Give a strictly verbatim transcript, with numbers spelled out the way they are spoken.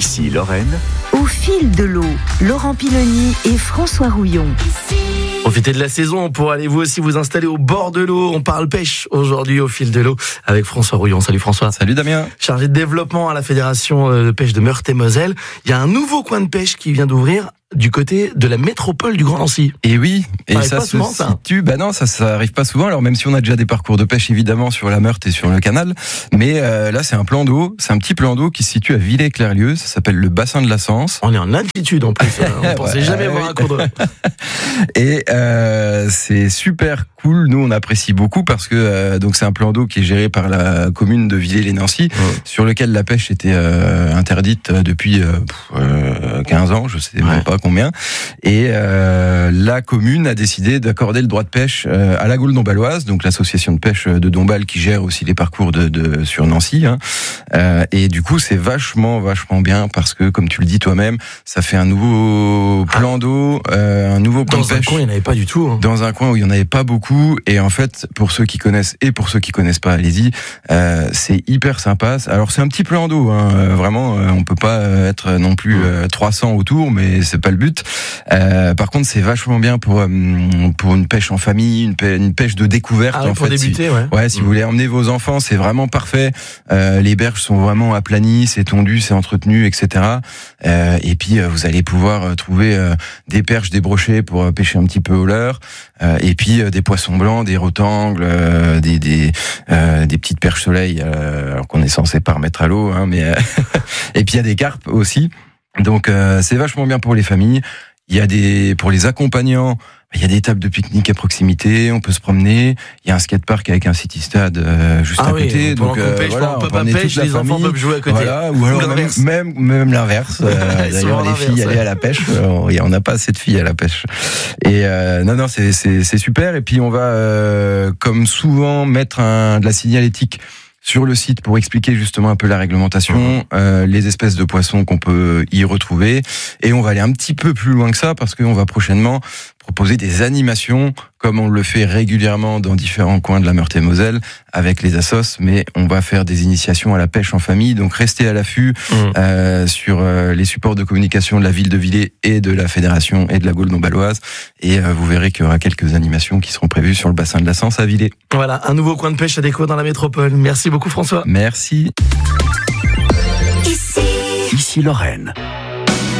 Ici Lorraine. Au fil de l'eau, Laurent Piloni et François Rouillon. Profitez de la saison pour aller vous aussi vous installer au bord de l'eau. On parle pêche aujourd'hui au fil de l'eau avec François Rouillon. Salut François. Salut Damien. Chargé de développement à la Fédération de pêche de Meurthe-et-Moselle. Il y a un nouveau coin de pêche qui vient d'ouvrir du côté de la métropole du Grand Nancy. Et oui, et ça, ça se souvent, ça. situe, bah non, ça, ça arrive pas souvent. Alors même si on a déjà des parcours de pêche évidemment sur la Meurthe et sur le canal, mais euh, là c'est un plan d'eau, c'est un petit plan d'eau qui se situe à Villers-Clerlieu. Ça s'appelle le bassin de la Sens. On est en altitude en plus. On ne pensait Ouais, jamais oui. voir un cours d'eau. Et euh, c'est super cool. Nous on apprécie beaucoup parce que euh, donc c'est un plan d'eau qui est géré par la commune de Villers-les-Nancy, ouais. sur lequel la pêche était euh, interdite depuis euh, euh, quinze ans, je sais ouais. même pas combien. Et euh, la commune a décidé d'accorder le droit de pêche euh, à la Gaule dombaloise, donc l'association de pêche de Dombasle qui gère aussi les parcours de, de sur Nancy. Hein. Euh, et du coup, c'est vachement, vachement bien parce que, comme tu le dis toi-même, ça fait un nouveau plan d'eau, euh, un nouveau plan Dans de pêche. Dans un coin, il n'y en avait pas du tout. Hein. Dans un coin où il n'y en avait pas beaucoup. Et en fait, pour ceux qui connaissent et pour ceux qui connaissent pas, allez-y, euh, c'est hyper sympa. Alors, c'est un petit plan d'eau. Hein. Vraiment, on peut pas être non plus euh, trois cents autour, mais c'est pas le but. Euh, par contre, c'est vachement bien pour euh, pour une pêche en famille, une pêche, une pêche de découverte. Ah, en pour fait, débuter, si, ouais. Ouais, si mmh. vous voulez emmener vos enfants, c'est vraiment parfait. Euh, les berges sont vraiment aplanies, c'est tondu, c'est entretenu, et cetera. Euh, et puis euh, vous allez pouvoir euh, trouver euh, des perches, des brochets pour euh, pêcher un petit peu au leurre. Euh, et puis euh, des poissons blancs, des rotangles, euh, des des euh, des petites perches soleil, euh, alors qu'on est censé pas remettre à l'eau, hein, mais euh, et puis il y a des carpes aussi. Donc euh, c'est vachement bien pour les familles. Il y a des, pour les accompagnants, il y a des tables de pique-nique à proximité, on peut se promener. Il y a un skatepark avec un city-stade euh, juste ah à oui, côté. donc euh, pêche, voilà, on peut on pas peut pêche, les enfants peuvent jouer à côté. Voilà, ou alors ou même, même, même l'inverse. Euh, d'ailleurs, les filles allaient à la pêche. On n'a pas assez de filles à la pêche. Et euh, non, non, c'est, c'est, c'est super. Et puis on va, euh, comme souvent, mettre un, de la signalétique sur le site pour expliquer justement un peu la réglementation, mmh. euh, les espèces de poissons qu'on peut y retrouver. Et on va aller un petit peu plus loin que ça parce qu'on va prochainement proposer des animations comme on le fait régulièrement dans différents coins de la Meurthe-et-Moselle avec les assos, mais on va faire des initiations à la pêche en famille. Donc restez à l'affût mmh. euh, sur euh, les supports de communication de la ville de Villers et de la fédération et de la Gaule dombaloise. Et euh, vous verrez qu'il y aura quelques animations qui seront prévues sur le bassin de la Sens à Villers. Voilà, un nouveau coin de pêche à découvrir dans la métropole. Merci beaucoup François. Merci. Ici Lorraine.